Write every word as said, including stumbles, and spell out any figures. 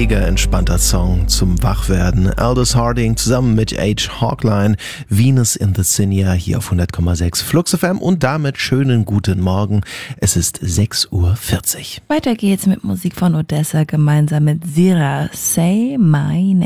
mega entspannter Song zum Wachwerden. Aldous Harding zusammen mit H. Hawkline, Venus in the Cinia hier auf hundert Komma sechs Flux F M und damit schönen guten Morgen. Es ist sechs Uhr vierzig. Weiter geht's mit Musik von Odessa gemeinsam mit Sira, Say My Name.